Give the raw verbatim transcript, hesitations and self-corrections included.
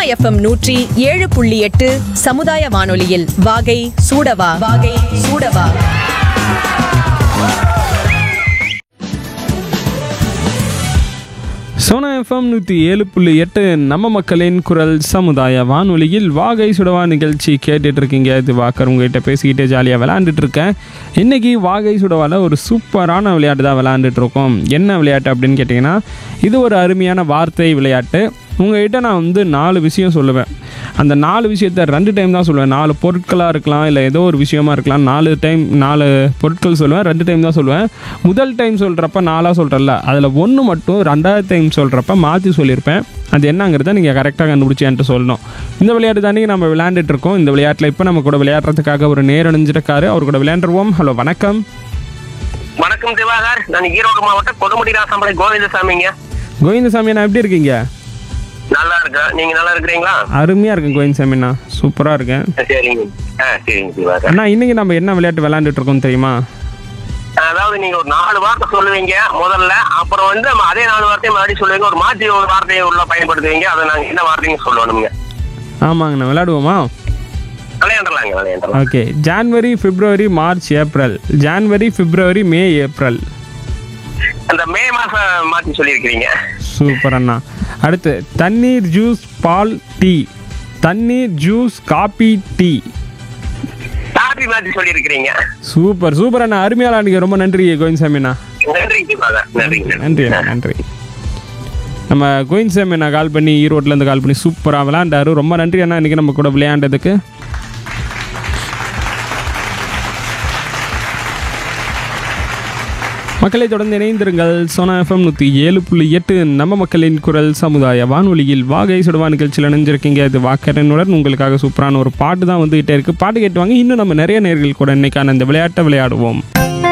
FM நூற்றி ஏழு புள்ளி எட்டு சமுதாய வானொலியில் வாகை சூடவா வாகை சூடவா. சோனா எஃப்எம் நூற்றி ஏழு புள்ளி எட்டு நம்ம மக்களின் குரல் சமுதாய வானொலியில் வாகை சுடவா நிகழ்ச்சி கேட்டுட்டு இருக்கீங்க. இது வாக்கர் உங்ககிட்ட பேசிக்கிட்டே ஜாலியாக விளையாண்டுட்டு இருக்கேன். இன்றைக்கி வாகை சுடவாவில் ஒரு சூப்பரான விளையாட்டு தான் விளையாண்டுட்டு இருக்கோம். என்ன விளையாட்டு அப்படின்னு கேட்டிங்கன்னா, இது ஒரு அருமையான வார்த்தை விளையாட்டு. உங்கள்கிட்ட நான் வந்து நாலு விஷயம் சொல்லுவேன். அந்த நாலு விஷயத்த ரெண்டு டைம் தான் சொல்லுவேன். நாலு பொருட்களாக இருக்கலாம், இல்லை ஏதோ ஒரு விஷயமா இருக்கலாம். நாலு டைம் நாலு பொருட்கள் சொல்லுவேன், ரெண்டு டைம் தான் சொல்லுவேன். முதல் டைம் சொல்கிறப்ப நாலாக சொல்கிறல்ல, அதில் ஒன்று மட்டும் ரெண்டாவது டைம் சொல்கிறப்ப மாற்றி சொல்லியிருப்பேன். அது என்னங்கிறத நீங்கள் கரெக்டாக கண்டுபிடிச்சி என்கிட்ட சொல்லணும். இந்த விளையாட்டு தானே நம்ம விளையாண்டுட்டு இருக்கோம். இந்த விளையாட்டில் இப்போ நம்ம கூட விளையாடுறதுக்காக ஒரு நேர் அணிஞ்சிருக்காரு. அவர் கூட விளையாண்டுருவோம். ஹலோ, வணக்கம். வணக்கம் திவாகர், நான் ஈரோடு மாவட்டம் கொடுமுடி ராசாமலை கோவிந்தசாமிங்க. கோவிந்தசாமி, நான் எப்படி இருக்கீங்க? நல்லா இருக்கேன், நீங்க நல்லா இருக்கிறீங்களா? அருமையாக இருக்கேன் கோவிந்தசாமிண்ணா, சூப்பராக இருக்கேன். சரிங்க. ஆ சரிங்க திவாகர். அண்ணா, இன்னைக்கு நம்ம என்ன விளையாட்டு விளையாண்டுட்டு இருக்கோம் தெரியுமா? அதாவது நீங்க ஒரு நாலு வார்த்தை சொல்லுவீங்க முதல்ல, அப்புறம் வந்து அதே நாலு வார்த்தையை மறுபடியும் சொல்லுவீங்க. ஒரு மாற்றி ஒரு வார்த்தையை உள்ள பயன்படுத்துவீங்க. அதை நாங்க என்ன வார்த்தைங்க சொல்லணுங்க? ஆமாங்கண்ணா, விளையாடுவோமா? விளையாண்டலாங்க, விளையாண்டலாம். ஓகே. ஜான்வரி, பிப்ரவரி, மார்ச், ஏப்ரல். ஜான்வரி, பிப்ரவரி, மே, ஏப்ரல். அந்த மே மாசம் மாற்றி சொல்லியிருக்கிறீங்க. சூப்பர் அண்ணா. அடுத்து தண்ணீர், ஜூஸ், பால், டீ. தண்ணீர், ஜூஸ், காபி, டீ. காபி மாற்றி சொல்லியிருக்கிறீங்க. சூப்பர் சூப்பர் அண்ணா, அருமையாளா. நீங்கள் ரொம்ப நன்றி கோவிந்தசாமி அண்ணா. நன்றி திவாகர், நன்றி நன்றி அண்ணா, நன்றி. நம்ம கோவிந்தசாமி அண்ணா கால் பண்ணி ஈரோட்டிலேருந்து கால் பண்ணி சூப்பராக விளையாண்டாரு. ரொம்ப நன்றி அண்ணா, இன்றைக்கி நம்ம கூட விளையாண்டதுக்கு. மக்களை தொடர்ந்து இணைந்திருங்கள். சோனா எஃப்எம் நூற்றி ஏழு புள்ளி எட்டு நம்ம மக்களின் குரல் சமுதாய வானொலியில் வாகை சுடவா நிகழ்ச்சியில் இணைஞ்சிருக்கீங்க. இது வாக்கரனுடன் உங்களுக்காக சூப்பரான ஒரு பாட்டு தான் வந்துகிட்டே இருக்குது. பாட்டு கேட்டுவாங்க. இன்னும் நம்ம நிறைய நேர்கள் கூட இன்னைக்கான இந்த விளையாட்டை விளையாடுவோம்.